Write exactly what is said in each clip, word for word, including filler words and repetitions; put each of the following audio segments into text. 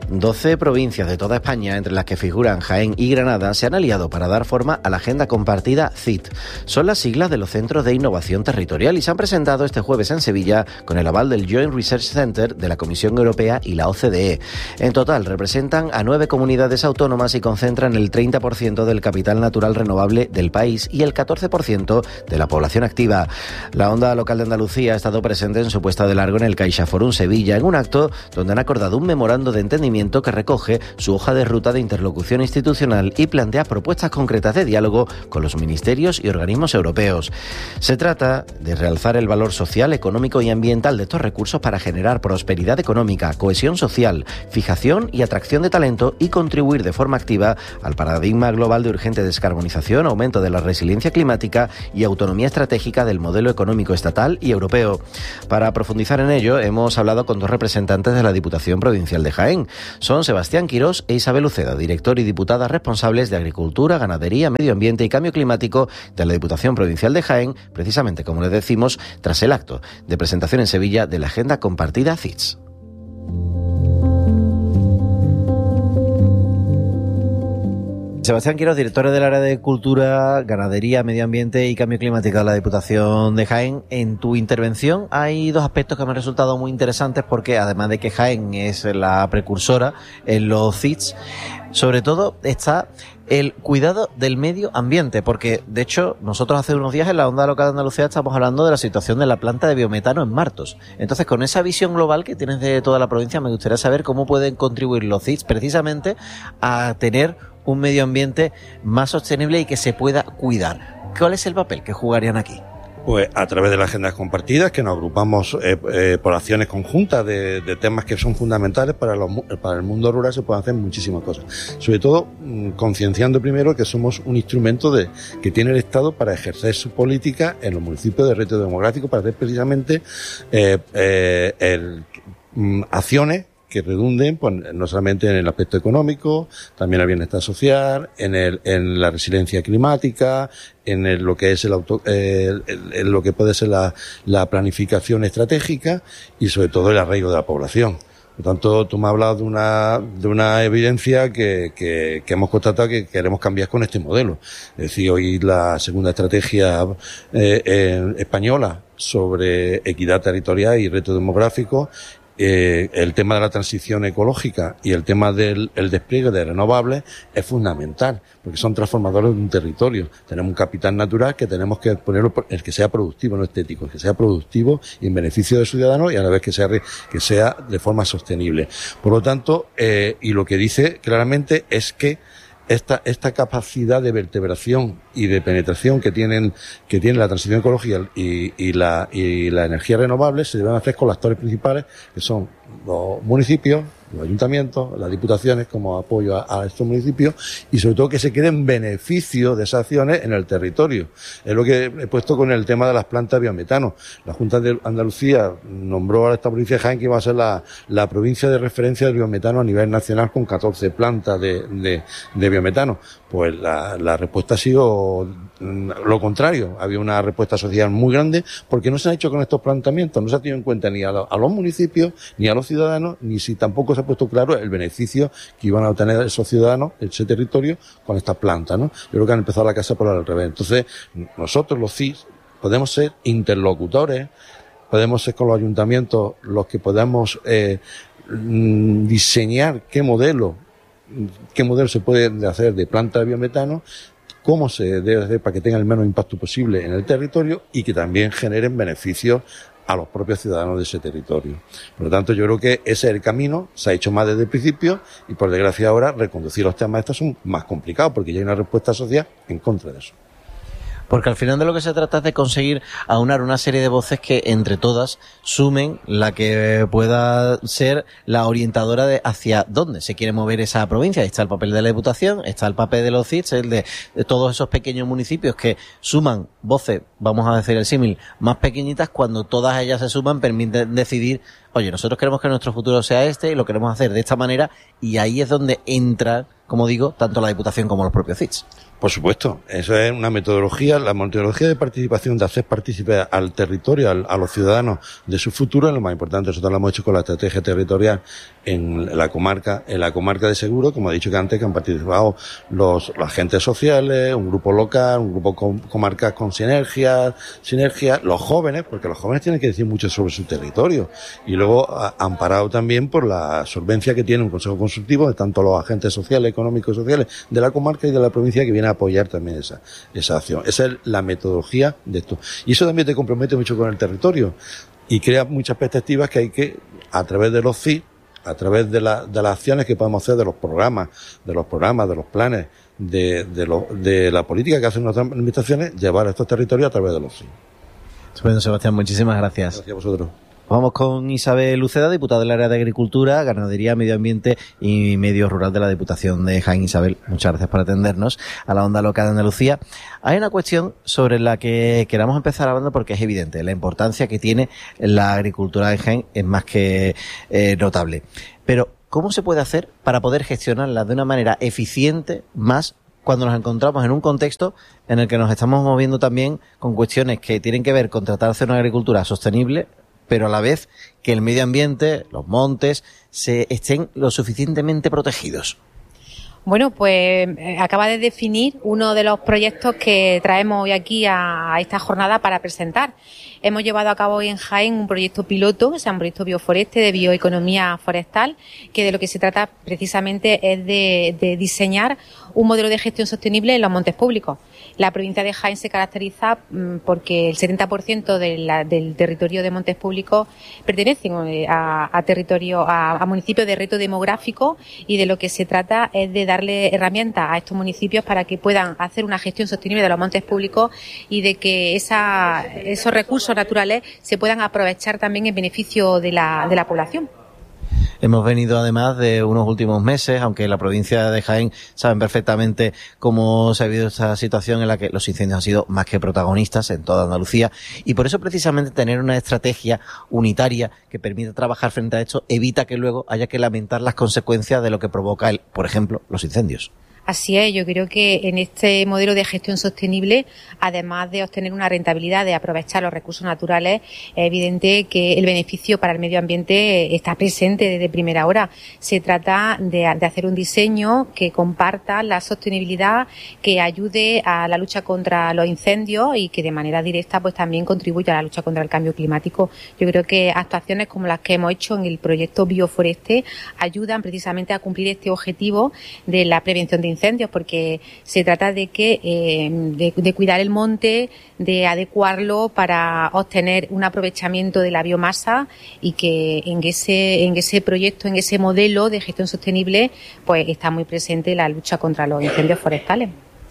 doce provincias de toda España, entre las que figuran Jaén y Granada, se han aliado para dar forma a la Agenda Compartida C I T. Son las siglas de los Centros de Innovación Territorial y se han presentado este jueves en Sevilla con el aval del Joint Research Center de la Comisión Europea y la O C D E. En total representan a nueve comunidades autónomas y concentran el treinta por ciento del capital natural renovable del país y el catorce por ciento de la población activa. La Onda Local de Andalucía ha estado presente en su puesta de largo en el CaixaForum Sevilla, en un acto donde han acordado un memorando de entendimiento que recoge su hoja de ruta de interlocución institucional y plantea propuestas concretas de diálogo con los ministerios y organismos europeos. Se trata de realzar el valor social, económico y ambiental de estos recursos para generar prosperidad económica, cohesión social, fijación y atracción de talento y contribuir de forma activa al paradigma global de urgente descarbonización, aumento de la resiliencia climática y autonomía estratégica del modelo económico estatal y europeo. Para profundizar en ello, hemos hablado con dos representantes de la Diputación Provincial de Jaén. Son Sebastián Quirós e Isabel Uceda, director y diputada responsables de Agricultura, Ganadería, Medio Ambiente y Cambio Climático de la Diputación Provincial de Jaén, precisamente, como les decimos, tras el acto de presentación en Sevilla de la Agenda Compartida C I T S. Sebastián Quirós, director del área de Cultura, Ganadería, Medio Ambiente y Cambio Climático de la Diputación de Jaén. En tu intervención hay dos aspectos que me han resultado muy interesantes porque, además de que Jaén es la precursora en los C I T S, sobre todo está el cuidado del medio ambiente, porque de hecho nosotros hace unos días en la Onda Local de Andalucía estamos hablando de la situación de la planta de biometano en Martos. Entonces, con esa visión global que tienes de toda la provincia, me gustaría saber cómo pueden contribuir los C I T S precisamente a tener un medio ambiente más sostenible y que se pueda cuidar. ¿Cuál es el papel que jugarían aquí? Pues a través de las agendas compartidas, que nos agrupamos eh, eh, por acciones conjuntas de, de temas que son fundamentales para, los, para el mundo rural, se pueden hacer muchísimas cosas. Sobre todo, mmm, concienciando primero que somos un instrumento de, que tiene el Estado para ejercer su política en los municipios de reto demográfico, para hacer precisamente eh, eh, el, mmm, acciones que redunden pues, no solamente en el aspecto económico, también el bienestar social, en el, en la resiliencia climática, en el, lo que es el auto, eh, el, el, lo que puede ser la, la planificación estratégica y sobre todo el arraigo de la población. Por lo tanto, tú me has hablado de una, de una evidencia que, que, que hemos constatado que queremos cambiar con este modelo. Es decir, hoy la segunda estrategia eh, eh, española sobre equidad territorial y reto demográfico, Eh, el tema de la transición ecológica y el tema del el despliegue de renovables es fundamental, porque son transformadores de un territorio. Tenemos un capital natural que tenemos que ponerlo, el que sea productivo, no estético, el que sea productivo y en beneficio de los ciudadanos y a la vez que sea, que sea de forma sostenible. Por lo tanto, eh, y lo que dice claramente es que Esta, esta capacidad de vertebración y de penetración que tienen, que tiene la transición ecológica y, y la, y la energía renovable se deben hacer con los actores principales, que son los municipios, los ayuntamientos, las diputaciones como apoyo a, a estos municipios y sobre todo que se queden beneficios de esas acciones en el territorio. Es lo que he puesto con el tema de las plantas de biometano. La Junta de Andalucía nombró a esta provincia de Jaén que iba a ser la, la provincia de referencia del biometano a nivel nacional con catorce plantas de, de, de biometano. Pues la, la respuesta ha sido lo contrario. Había una respuesta social muy grande porque no se ha hecho con estos planteamientos, no se ha tenido en cuenta ni a, lo, a los municipios, ni a los ciudadanos, ni si tampoco se ha puesto claro el beneficio que iban a obtener esos ciudadanos, ese territorio, con estas plantas, ¿no? Yo creo que han empezado la casa por al revés. Entonces, nosotros los C I S podemos ser interlocutores, podemos ser con los ayuntamientos los que podamos eh, diseñar qué modelo qué modelo se puede hacer de planta de biometano, cómo se debe hacer para que tenga el menos impacto posible en el territorio y que también generen beneficios a los propios ciudadanos de ese territorio. Por lo tanto, yo creo que ese es el camino, se ha hecho más desde el principio y por desgracia ahora reconducir los temas estos son más complicados porque ya hay una respuesta social en contra de eso. Porque al final de lo que se trata es de conseguir aunar una serie de voces que entre todas sumen la que pueda ser la orientadora de hacia dónde se quiere mover esa provincia. Ahí está el papel de la Diputación, está el papel de los C I T S, el de, de todos esos pequeños municipios que suman voces, vamos a decir el símil, más pequeñitas, cuando todas ellas se suman permiten decidir, oye, nosotros queremos que nuestro futuro sea este y lo queremos hacer de esta manera, y ahí es donde entra, como digo, tanto la Diputación como los propios C I T S. Por supuesto, eso es una metodología, la metodología de participación, de hacer partícipe al territorio, al, a los ciudadanos de su futuro es lo más importante. Nosotros lo hemos hecho con la estrategia territorial en la comarca, en la comarca de Seguro, como he dicho que antes, que han participado los, los agentes sociales, un grupo local, un grupo com, comarcal con sinergia, sinergia, los jóvenes, porque los jóvenes tienen que decir mucho sobre su territorio, y luego a, amparado también por la solvencia que tiene un consejo consultivo de tanto los agentes sociales, económicos y sociales de la comarca y de la provincia, que viene a apoyar también esa, esa acción. Esa es la metodología de esto. Y eso también te compromete mucho con el territorio y crea muchas perspectivas que hay que, a través de los C I D, a través de, la, de las acciones que podemos hacer, de los programas, de los programas, de los planes, de, de, lo, de la política que hacen nuestras administraciones, llevar a estos territorios a través de los C I D. Estupendo, Sebastián, muchísimas gracias. Gracias a vosotros. Vamos con Isabel Uceda, diputada del área de Agricultura, Ganadería, Medio Ambiente y Medio Rural de la Diputación de Jaén. Isabel, muchas gracias por atendernos a la Onda Local de Andalucía. Hay una cuestión sobre la que queramos empezar hablando porque es evidente, la importancia que tiene la agricultura de Jaén es más que eh, notable. Pero, ¿cómo se puede hacer para poder gestionarla de una manera eficiente más cuando nos encontramos en un contexto en el que nos estamos moviendo también con cuestiones que tienen que ver con tratar de hacer una agricultura sostenible, pero a la vez que el medio ambiente, los montes, se estén lo suficientemente protegidos? Bueno, pues eh, acaba de definir uno de los proyectos que traemos hoy aquí a, a esta jornada para presentar. Hemos llevado a cabo hoy en Jaén un proyecto piloto, o sea, un proyecto bioforeste de bioeconomía forestal, que de lo que se trata precisamente es de, de diseñar un modelo de gestión sostenible en los montes públicos. La provincia de Jaén se caracteriza mmm, porque el setenta por ciento de la, del territorio de montes públicos pertenecen a, a territorio, a, a municipios de reto demográfico, y de lo que se trata es de darle herramientas a estos municipios para que puedan hacer una gestión sostenible de los montes públicos y de que esa, esos recursos naturales se puedan aprovechar también en beneficio de la, de la población. Hemos venido además de unos últimos meses, aunque la provincia de Jaén saben perfectamente cómo se ha vivido esta situación en la que los incendios han sido más que protagonistas en toda Andalucía, y por eso precisamente tener una estrategia unitaria que permita trabajar frente a esto evita que luego haya que lamentar las consecuencias de lo que provoca, el, por ejemplo, los incendios. Así es, yo creo que en este modelo de gestión sostenible, además de obtener una rentabilidad, de aprovechar los recursos naturales, es evidente que el beneficio para el medio ambiente está presente desde primera hora. Se trata de, de hacer un diseño que comparta la sostenibilidad, que ayude a la lucha contra los incendios y que de manera directa pues también contribuya a la lucha contra el cambio climático. Yo creo que actuaciones como las que hemos hecho en el proyecto Bioforeste ayudan precisamente a cumplir este objetivo de la prevención de incendios, porque se trata de que eh, de, de cuidar el monte, de adecuarlo para obtener un aprovechamiento de la biomasa, y que en ese en ese proyecto, en ese modelo de gestión sostenible, pues está muy presente la lucha contra los incendios forestales.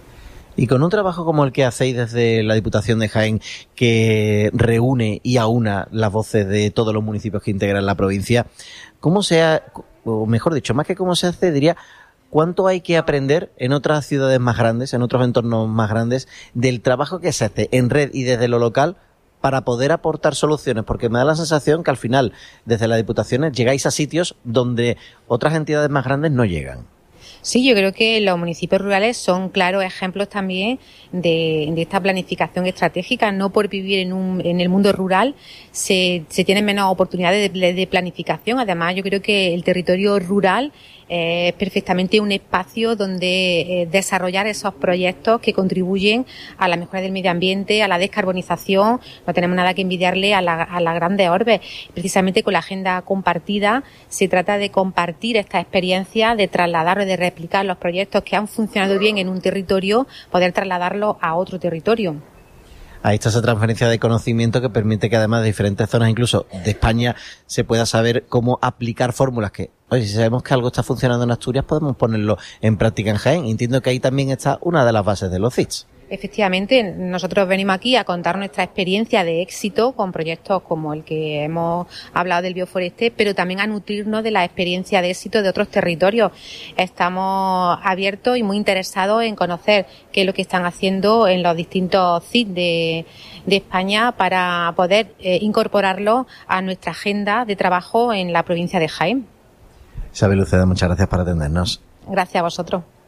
Y con un trabajo como el que hacéis desde la Diputación de Jaén, que reúne y aúna las voces de todos los municipios que integran la provincia, ¿cómo se ha, o mejor dicho, más que cómo se hace, diría, cuánto hay que aprender en otras ciudades más grandes, en otros entornos más grandes, del trabajo que se hace en red y desde lo local para poder aportar soluciones? Porque me da la sensación que al final, desde las diputaciones, llegáis a sitios donde otras entidades más grandes no llegan. Sí, yo creo que los municipios rurales son claros ejemplos también de, de esta planificación estratégica. No por vivir en, un, en el mundo rural se, se tienen menos oportunidades de, de planificación. Además, yo creo que el territorio rural es perfectamente un espacio donde eh, desarrollar esos proyectos que contribuyen a la mejora del medio ambiente, a la descarbonización. No tenemos nada que envidiarle a, la, a las grandes orbes. Precisamente con la agenda compartida se trata de compartir esta experiencia, de trasladar o de replicar los proyectos que han funcionado bien en un territorio, poder trasladarlos a otro territorio. Ahí está esa transferencia de conocimiento que permite que además de diferentes zonas, incluso de España, se pueda saber cómo aplicar fórmulas que, oye, si sabemos que algo está funcionando en Asturias, podemos ponerlo en práctica en Jaén. Entiendo que ahí también está una de las bases de los C I Ts. Efectivamente, nosotros venimos aquí a contar nuestra experiencia de éxito con proyectos como el que hemos hablado del Bioforeste, pero también a nutrirnos de la experiencia de éxito de otros territorios. Estamos abiertos y muy interesados en conocer qué es lo que están haciendo en los distintos C I T de, de España para poder eh, incorporarlo a nuestra agenda de trabajo en la provincia de Jaén. Isabel Uceda, muchas gracias por atendernos. Gracias a vosotros.